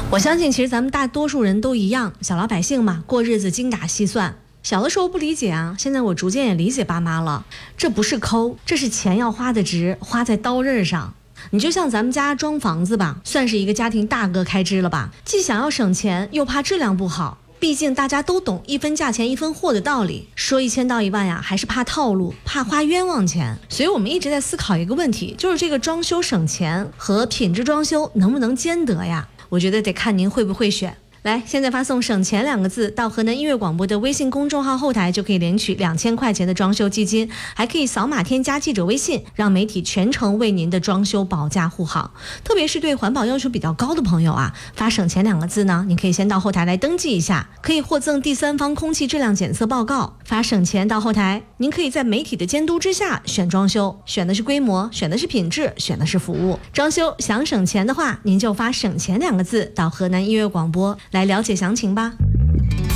我相信其实咱们大多数人都一样，小老百姓嘛，过日子精打细算。小的时候不理解啊，现在我逐渐也理解爸妈了。这不是抠，这是钱要花的值，花在刀刃上。你就像咱们家装房子吧，算是一个家庭大哥开支了吧，既想要省钱，又怕质量不好。毕竟大家都懂一分价钱一分货的道理，说1000到1万呀，还是怕套路，怕花冤枉钱。所以我们一直在思考一个问题，就是这个装修省钱和品质装修能不能兼得呀？我觉得得看您会不会选。来，现在发送省钱2个字到河南音乐广播的微信公众号后台，就可以领取2000块钱的装修基金，还可以扫码添加记者微信，让媒体全程为您的装修保驾护航。特别是对环保要求比较高的朋友啊，发省钱2个字呢，你可以先到后台来登记一下，可以获赠第三方空气质量检测报告。发省钱到后台，您可以在媒体的监督之下选装修，选的是规模，选的是品质，选的是服务。装修想省钱的话，您就发省钱2个字到河南音乐广播来了解详情吧。